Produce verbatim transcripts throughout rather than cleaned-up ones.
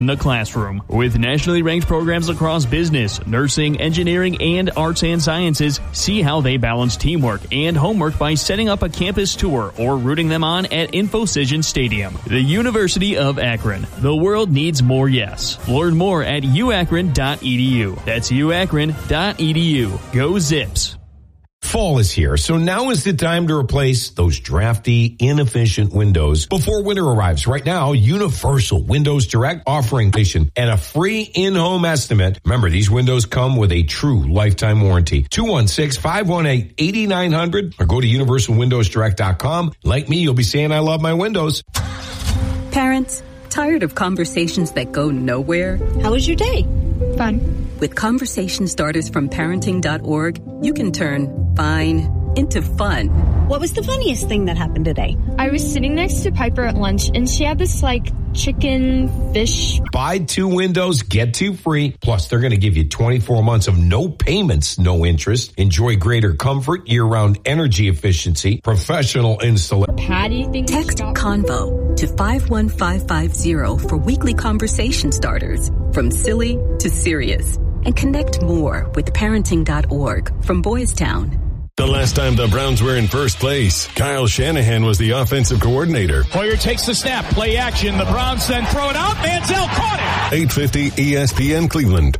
in the classroom. With nationally ranked programs across business, nursing, engineering, and arts and sciences, see how they balance teamwork and homework by setting up a campus tour or rooting them on at InfoCision Stadium. The University of Akron. The world needs more yes. Learn more at u akron dot e d u. That's u akron dot e d u. Go Zips. Fall is here, so now is the time to replace those drafty, inefficient windows before winter arrives. Right now, Universal Windows Direct offering patient and a free in-home estimate. Remember, these windows come with a true lifetime warranty. two one six, five one eight, eight nine zero zero or go to universal windows direct dot com. Like me, you'll be saying I love my windows. Parents, tired of conversations that go nowhere? How was your day? Fun. With conversation starters from parenting dot org, you can turn fine into fun. What was the funniest thing that happened today? I was sitting next to Piper at lunch, and she had this, like, chicken fish. Buy two windows, get two free. Plus, they're going to give you twenty-four months of no payments, no interest. Enjoy greater comfort, year-round energy efficiency, professional installation. Patty thinks Text Convo to five one five five zero for weekly conversation starters. From silly to serious. And connect more with parenting dot org from Boys Town. The last time the Browns were in first place, Kyle Shanahan was the offensive coordinator. Hoyer takes the snap, play action. The Browns then throw it out. Manziel caught it. eight fifty E S P N Cleveland.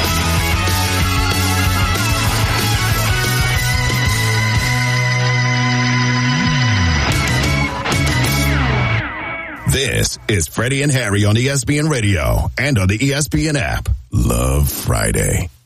This is Freddie and Harry on E S P N Radio and on the E S P N app. Love Friday.